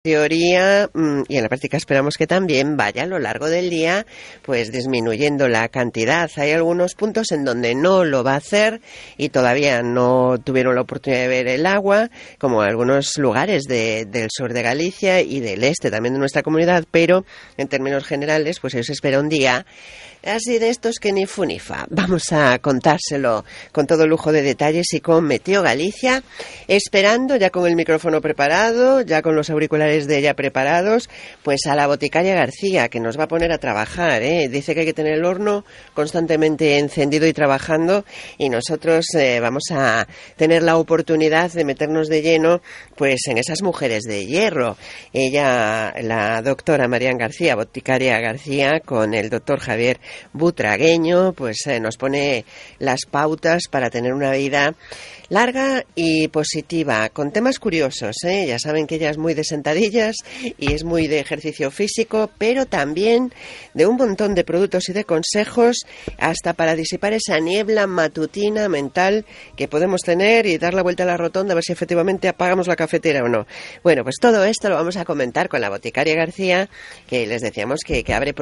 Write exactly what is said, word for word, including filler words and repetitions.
Teoría mmm, y en la práctica esperamos que también vaya a lo largo del día pues disminuyendo la cantidad. Hay algunos puntos en donde no lo va a hacer y todavía no tuvieron la oportunidad de ver el agua, como algunos lugares de, del sur de Galicia y del este también de nuestra comunidad, pero en términos generales pues se espera un día así de estos que ni fu ni fa. Vamos a contárselo con todo lujo de detalles y con Meteo Galicia, esperando ya con el micrófono preparado, ya con los auriculares de ella preparados, pues a la boticaria García, que nos va a poner a trabajar, ¿eh? Dice que hay que tener el horno constantemente encendido y trabajando, y nosotros eh, vamos a tener la oportunidad de meternos de lleno pues en esas mujeres de hierro. Ella, la doctora Marian García, boticaria García, con el doctor Javier Butragueño, pues eh, nos pone las pautas para tener una vida larga y positiva, con temas curiosos, ¿eh? Ya saben que ella es muy de sentadillas y es muy de ejercicio físico, pero también de un montón de productos y de consejos, hasta para disipar esa niebla matutina mental que podemos tener y dar la vuelta a la rotonda a ver si efectivamente apagamos la cafetera o no. Bueno, pues todo esto lo vamos a comentar con la boticaria García, que les decíamos que, que abre